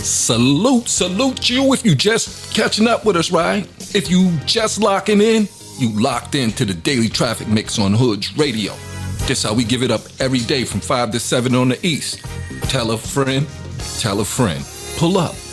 Salute you if you just catching up with us, right? If you just locking in, you locked into the Daily Traffic Mix on Hoods Radio. This how we give it up every day from 5 to 7 on the East. Tell a friend, pull up.